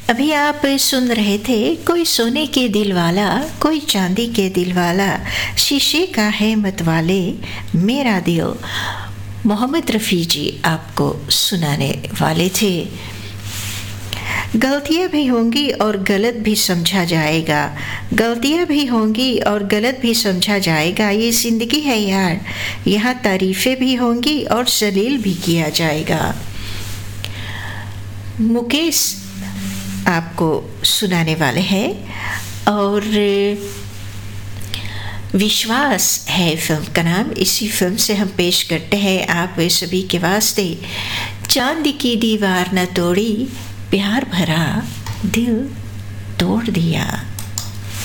अभी आप सुन रहे थे कोई सोने के दिल वाला, कोई चांदी के दिल वाला, शीशे का है मत वाले मेरा दिल। मोहम्मद रफ़ी जी आपको सुनाने वाले थे। गलतियाँ भी होंगी और गलत भी समझा जाएगा, गलतियाँ भी होंगी और गलत भी समझा जाएगा, ये ज़िंदगी है यार, यहाँ तारीफ़ें भी होंगी और जलील भी किया जाएगा। मुकेश आपको सुनाने वाले हैं और विश्वास है फिल्म का नाम। इसी फिल्म से हम पेश करते हैं आप सभी के वास्ते चांद की दीवार न तोड़ी, प्यार भरा दिल तोड़ दिया।